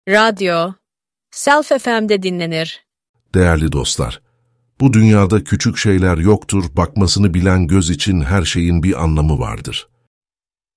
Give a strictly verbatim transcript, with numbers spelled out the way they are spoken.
Radyo, Self F M'de dinlenir. Değerli dostlar, bu dünyada küçük şeyler yoktur, bakmasını bilen göz için her şeyin bir anlamı vardır.